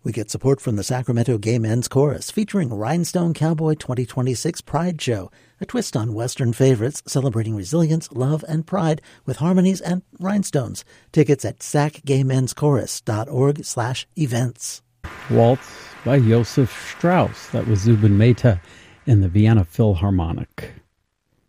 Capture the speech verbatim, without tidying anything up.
We get support from the Sacramento Gay Men's Chorus, featuring Rhinestone Cowboy twenty twenty-six Pride Show, a twist on Western favorites celebrating resilience, love, and pride with harmonies and rhinestones. Tickets at sac gay men's chorus dot org slash events. Waltz by Josef Strauss. That was Zubin Mehta in the Vienna Philharmonic.